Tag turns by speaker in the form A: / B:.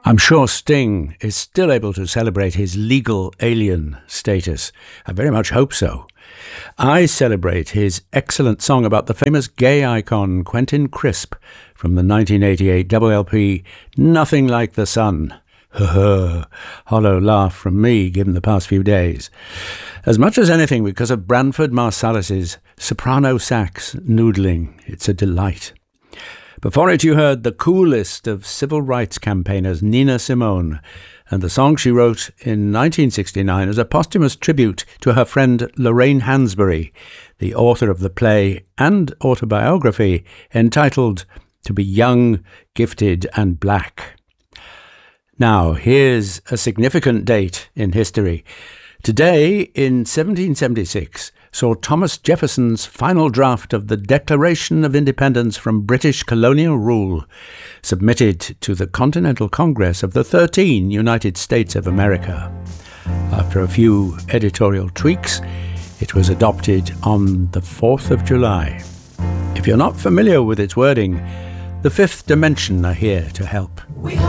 A: I'm sure Sting is still able to celebrate his legal alien status. I very much hope so. I celebrate his excellent song about the famous gay icon Quentin Crisp from the 1988 double LP Nothing Like the Sun. Hollow laugh from me, given the past few days. As much as anything because of Branford Marsalis's soprano sax noodling. It's a delight. Before it, you heard the coolest of civil rights campaigners, Nina Simone, and the song she wrote in 1969 as a posthumous tribute to her friend Lorraine Hansberry, the author of the play and autobiography entitled To Be Young, Gifted and Black. Now, here's a significant date in history. Today, in 1776, saw Thomas Jefferson's final draft of the Declaration of Independence from British colonial rule submitted to the Continental Congress of the 13 United States of America. After a few editorial tweaks, it was adopted on the 4th of July. If you're not familiar with its wording, the Fifth Dimension are here to help.